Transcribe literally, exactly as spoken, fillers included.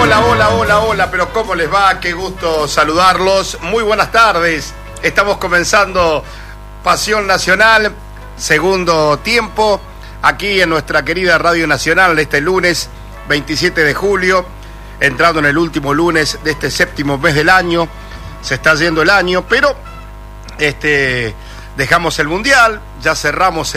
Hola, hola, hola, hola, pero ¿cómo les va? Qué gusto saludarlos. Muy buenas tardes. Estamos comenzando Pasión Nacional, segundo tiempo, aquí en nuestra querida Radio Nacional, este lunes veintisiete de julio, entrando en el último lunes de este séptimo mes del año. Se está yendo el año, pero este, dejamos el Mundial, ya cerramos